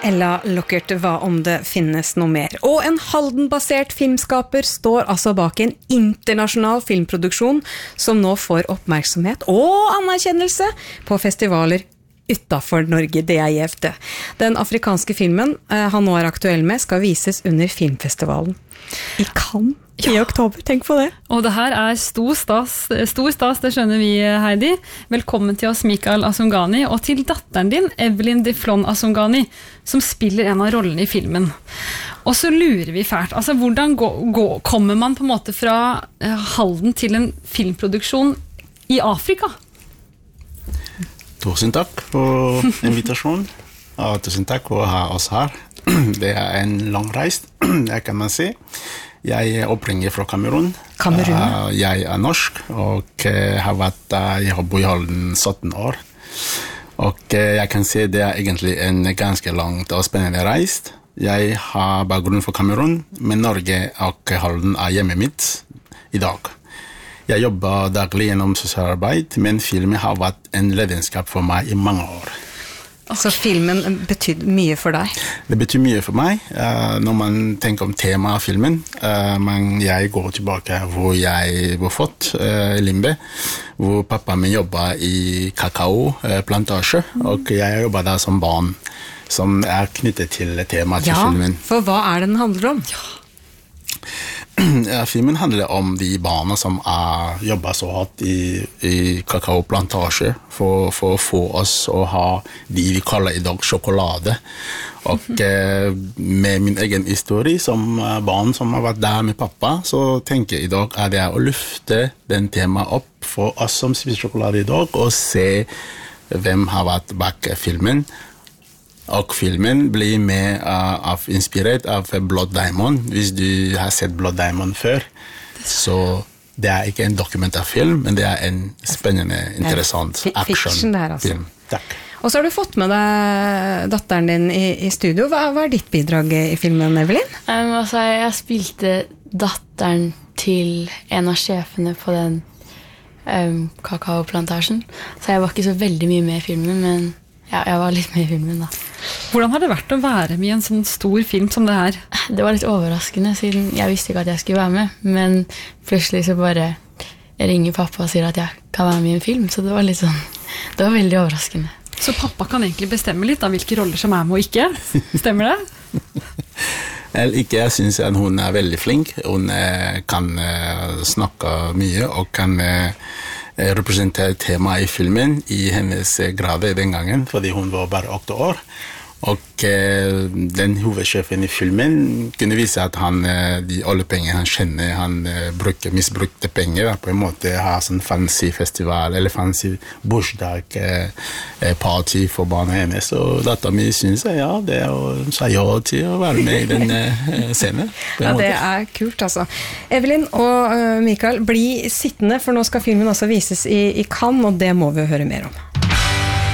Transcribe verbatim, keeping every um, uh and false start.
Ella Luckert, hva om det finnes noe mer? Og en Halden-basert filmskaper står altså bak en internasjonal filmproduksjon som nå får oppmerksomhet og anerkjennelse på festivaler utenfor Norge, det er gjevt det. Den afrikanske filmen eh, han nå er aktuell med skal vises under filmfestivalen i Cannes. Ja. I oktober, tenk på det. Og det her er stor stas, stor stas, det skjønner vi, Heidi. Velkommen til oss, Mikael Asungani, og til datteren din, Evelyn Deflon Asungani, som spiller en av rollene i filmen. Og så lurer vi fælt, altså hvordan gå, gå, kommer man på en måte fra Halden til en filmproduksjon i Afrika? Tusen takk for invitasjonen, og tusen takk for å ha oss her. Det er en lang reis, det kan man si. Jeg oppringer fra Kamerun. Kamerun? Uh, jeg er norsk, og uh, har vært uh, jeg har bodd i Halden sytten år. Og uh, jeg kan si det er egentlig en ganske langt og spennende reis. Jeg har bakgrunn for Kamerun, men Norge og Halden er hjemmet mitt i dag. Jeg jobber daglig gjennom sosialarbeid, men filmen har vært en lidenskap for meg i mange år. Så filmen betyr mye for deg? Det betyr mye for meg. Uh, når man tenker om temaet av filmen, uh, men jeg går tilbake hvor jeg var født, uh, i Limbe, hvor pappa min jobbet i kakaoplantasje, uh, og jeg jobbet der som barn, som er knyttet til temaet til ja, filmen. Ja, for hva er det den handler om? Ja. Filmen handler om de barna som er jobber så hardt i, i kakaoplantasje for, for å få oss å ha de vi kaller i dag sjokolade. Og eh, med min egen historie som barn som har vært der med pappa, så tenker jeg i dag er det å løfte den temaet opp for oss som spiser sjokolade i dag, og se hvem har vært bak filmen. Og filmen blir med uh, av, inspirert av Blood Diamond, hvis du har sett Blood Diamond før. Så det er ikke en dokumentarfilm, men det er en spennende, interessant actionfilm. Altså. Takk. Og så har du fått med deg datteren din i, i studio. Hva, hva er ditt bidrag i filmen, Evelyn? Um, altså, jeg spilte datteren til en av sjefene på den um, kakaoplantasjen, så jeg var ikke så veldig mye med i filmen, men ja, jeg var litt med i filmen da. Hvordan har det vært å være med i en sånn stor film som det her? Det var litt overraskende, siden jeg visste ikke at jeg skulle være med, men plutselig så bare ringer pappa og sier at jeg kan være med i en film, så det var litt sånn, det var veldig overraskende. Så pappa kan egentlig bestemme litt av hvilke roller som er med og ikke? Stemmer det? Eller ikke, jeg synes at hun er veldig flink. Hun eh, kan eh, snakke mye og kan eh, representere temaet i filmen i hennes grad den gangen, fordi hun var bare åtte år. Og eh, den hovedsjefen i filmen kunne vise at han, eh, de alle penger han kjenner, han eh, bruker, misbrukte penger, da, på en måte har sånn fancy festival, eller fancy bursdag, eh, party for barna hennes. Og datteren min synes jeg, ja, det er å si ja til å være med i den eh, scenen. Ja, det er kult, altså. Evelyn og uh, Mikael, bli sittende, for nå skal filmen også vises i, i Cannes, og det må vi høre mer om.